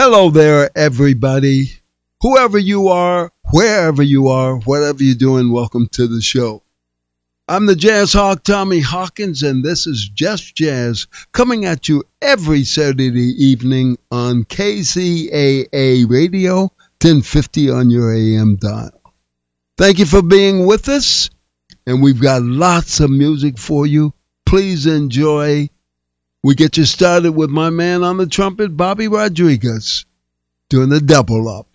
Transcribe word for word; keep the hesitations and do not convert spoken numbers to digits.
Hello there, everybody. Whoever you are, wherever you are, whatever you're doing, welcome to the show. I'm the Jazz Hawk, Tommy Hawkins, and this is Just Jazz, coming at you every Saturday evening on K C A A Radio, ten fifty on your A M dial. Thank you for being with us, and we've got lots of music for you. Please enjoy. We get you started with my man on the trumpet, Bobby Rodriguez, doing the double up.